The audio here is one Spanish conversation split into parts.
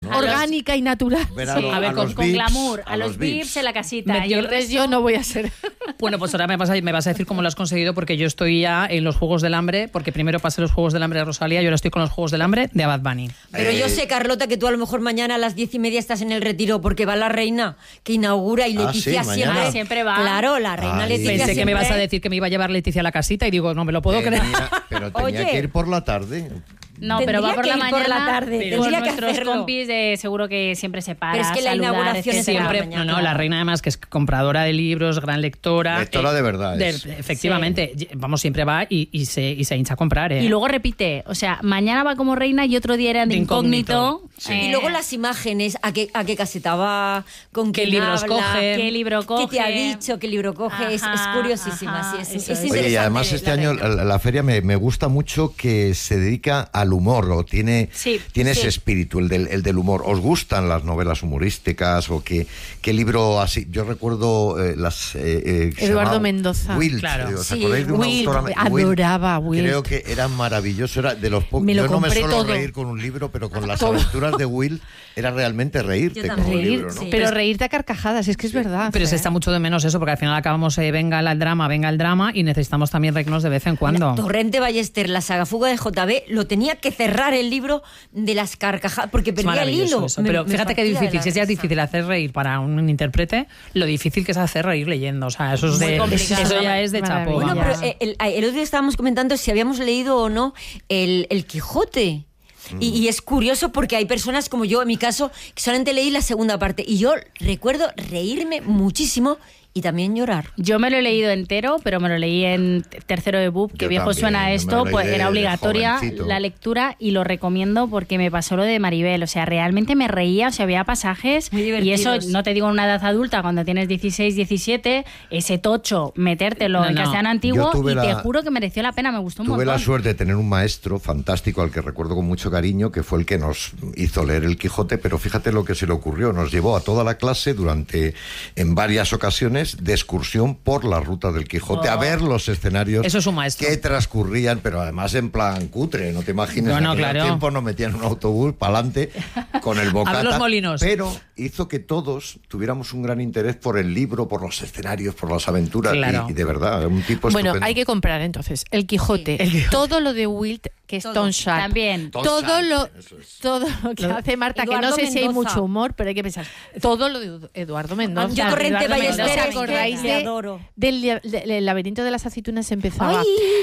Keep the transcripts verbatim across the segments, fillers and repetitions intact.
¿no? orgánica y natural. Verano, Sí, a ver, a con, los con V I Ps, glamour, a, a los los V I Ps V I Ps en la casita. Me y el pierdes, resto- yo no voy a ser. Bueno, pues ahora me vas, a, me vas a decir cómo lo has conseguido, porque yo estoy ya en los Juegos del Hambre, porque primero pasé los Juegos del Hambre de Rosalía y ahora estoy con los Juegos del Hambre de Bad Bunny. Pero yo sé, Carlota, que tú a lo mejor mañana a las diez y media estás en el retiro porque va la reina que inaugura y Ah, Leticia sí, mañana. siempre, Ah, siempre va. Claro, la reina Ay. Leticia Pensé que siempre... me ibas a decir que me iba a llevar Leticia a la casita y digo, no me lo puedo creer. Tenía- pero tenía Oye. que ir por la tarde. No, pero va Tendría por que la ir mañana. por la tarde, Con tendría que nuestros hacerlo. compis de seguro que siempre se para. Pero es que la saludar, inauguración es etcétera. por la Siempre, mañana. no, no, la reina además que es compradora de libros, gran lectora. Lectora de verdad de- es. efectivamente, vamos, siempre va y, y se, y se hincha a comprar. ¿eh? Y luego repite, o sea, mañana va como reina y otro día era de, De incógnito. incógnito. Sí. Eh, Y luego las imágenes, a qué, a qué caseta va, con ¿Qué quién libros habla, coge? ¿Qué libro coge? qué te ha dicho, qué libro coge, es, es Ajá, curiosísima, ajá, sí, es, eso es es. interesante. Oye, y además la este año reina. la, la feria me, me gusta mucho que se dedica al humor, o tiene, Sí, tiene sí. ese espíritu, el del, el del humor. ¿Os gustan las novelas humorísticas o qué, qué libro así? Yo recuerdo eh, las... eh, eh, que se Eduardo llamaba Mendoza. Wilt, Claro. eh, ¿os Sí, acordáis de una Wilt, autora? adoraba a Wilt. Creo que era maravilloso, era de los pocos... Me lo Yo no me compré suelo todo. reír con un libro, pero con las Todo. aventuras de Wilt era realmente reírte Yo con también. un Reír, libro, ¿no? sí. pero reírte a carcajadas, es que es verdad. Pero se Fer. está mucho de menos eso, porque al final acabamos, eh, venga el drama, venga el drama, y necesitamos también reírnos de vez en cuando. Torrente Ballester, la saga Fuga de J B, lo tenía que cerrar el libro de las carcajadas, porque Es perdía el maravilloso hilo. eso. Me- Pero me fíjate qué partía de difícil, la si es ya risa. difícil hacer reír para un intérprete, lo difícil que es hacer reír leyendo. O sea, eso, es Muy de, complicado. eso ya es de chapó. Maravilla. Bueno, vamos. pero eh, el, el otro día estábamos comentando si habíamos leído o no el, el Quijote. Y, y es curioso porque hay personas como yo, en mi caso, que solamente leí la segunda parte. Y yo recuerdo reírme muchísimo y también llorar. Yo me lo he leído entero, pero me lo leí en tercero de B U P, que Yo viejo también, suena me esto, lo leí pues de- era de obligatoria jovencito. la lectura y lo recomiendo porque me pasó lo de Maribel, o sea, realmente me reía, o sea, había pasajes Muy y divertidos. eso, no te digo en una edad adulta, cuando tienes dieciséis, diecisiete, ese tocho, metértelo No, en no. castellano antiguo Yo tuve y te la- juro que mereció la pena, me gustó un Tuve montón. la suerte de tener un maestro fantástico al que recuerdo con mucho cariño, que fue el que nos hizo leer el Quijote, pero fíjate lo que se le ocurrió. Nos llevó a toda la clase durante, en varias ocasiones, de excursión por la ruta del Quijote, Oh. a ver los escenarios Eso es un maestro. que transcurrían, pero además en plan cutre, no te imagines. No, no, en aquel claro. tiempo nos metían en un autobús para adelante con el bocata. A ver los molinos. Pero hizo que todos tuviéramos un gran interés por el libro, por los escenarios, por las aventuras. Claro. Y, y de verdad, un tipo Bueno, estupendo. hay que comprar entonces el Quijote, Sí. El Quijote. todo lo de Wilt, que es Todo. Tom Sharp. También. Tom Todo Sharp, lo, eso es. todo lo que hace Marta, que Eduardo no sé si hay Mendoza. mucho humor, pero hay que pensar. Todo lo de Eduardo Mendoza. Yo Torrente Eduardo Ballester, Mendoza, es ¿Os que acordáis le de- adoro. del, de- del laberinto de las aceitunas? Empezaba. ¡Ay!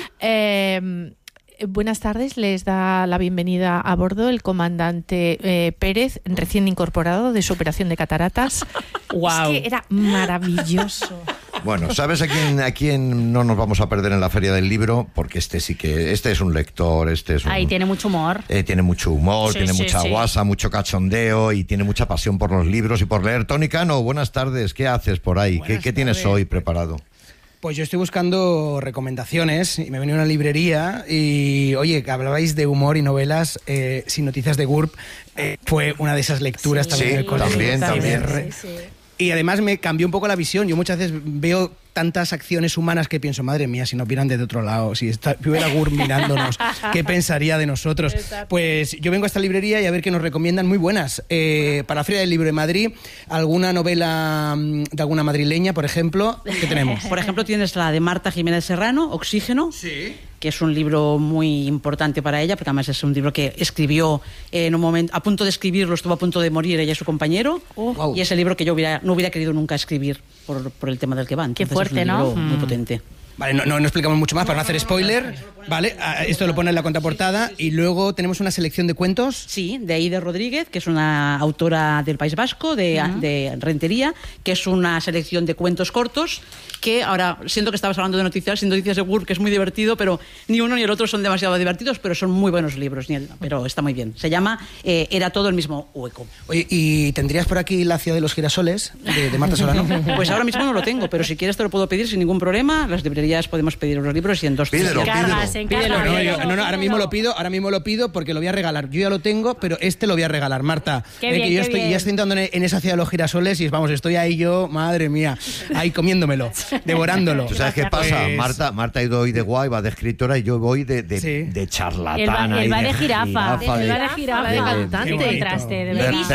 Eh, buenas tardes, les da la bienvenida a bordo el comandante eh, Pérez, recién incorporado de su operación de cataratas. Guau. Es que era maravilloso. Bueno, ¿sabes a quién, a quién no nos vamos a perder en la Feria del Libro? Porque este sí que, este es un lector, este es un... Ahí tiene mucho humor. eh, tiene mucho humor, Sí, tiene sí, mucha sí. guasa, mucho cachondeo y tiene mucha pasión por los libros y por leer. Tony Cano, buenas tardes, ¿qué haces por ahí? ¿Qué, Buenas qué tienes tardes. hoy preparado? Pues yo estoy buscando recomendaciones y me venía a una librería y, oye, que hablabais de humor y novelas, eh, Sin noticias de GURB, eh, fue una de esas lecturas Sí, también en el sí, colegio. también, Que me también. re- Y además me cambió un poco la visión. Yo muchas veces veo tantas acciones humanas que pienso, madre mía, si nos vieran desde otro lado, si está- si hubiera GURB mirándonos, ¿qué pensaría de nosotros? Pues yo vengo a esta librería y a ver qué nos recomiendan muy buenas. Eh, para la Feria del Libro de Madrid, alguna novela mm, de alguna madrileña, por ejemplo, ¿qué tenemos? Por ejemplo, tienes la de Marta Jiménez Serrano, Oxígeno, Sí. que es un libro muy importante para ella, porque además es un libro que escribió en un momento, a punto de escribirlo, estuvo a punto de morir ella y su compañero, Wow. y es el libro que yo hubiera, no hubiera querido nunca escribir por, por el tema del que va. Qué Entonces, fuerte, es un ¿no? libro muy Mm. potente. Vale, no, no, no explicamos mucho más para no hacer spoiler. Vale, ah, esto lo pone en la contraportada. Y luego tenemos una selección de cuentos. Sí, de Aida Rodríguez, que es una autora del País Vasco, de, de Rentería, que es una selección de cuentos cortos, que ahora, siento que estabas hablando de noticias, sin noticias de GURB, que es muy divertido, pero ni uno ni el otro son demasiado divertidos, pero son muy buenos libros, ni el- pero está muy bien. Se llama eh, Era todo el mismo hueco. Oye, ¿y tendrías por aquí La ciudad de los girasoles, de, de Marta Solano? Pues ahora mismo no lo tengo, pero si quieres te lo puedo pedir sin ningún problema. Las librerías podemos pedir los libros y en dos Pídelo, tres días. pídelo. Encarga, se encarga. No, no, yo- no, no, ahora mismo lo pido, ahora mismo lo pido porque lo voy a regalar. Yo ya lo tengo, pero este lo voy a regalar, Marta. Qué Eh, bien, que yo qué estoy, bien. ya estoy entrando en, en esa ciudad de los girasoles y vamos, estoy ahí yo, madre mía, ahí comiéndomelo, devorándolo. ¿Tú sabes qué pasa? Pues- Marta, Marta ha ido hoy de guay, va de escritora y yo voy de, de, Sí. de charlatana. Él va, y él va de de jirafa. jirafa, Él de- va de jirafa. de de cantante. Qué contraste, de Qué verdad. Le he visto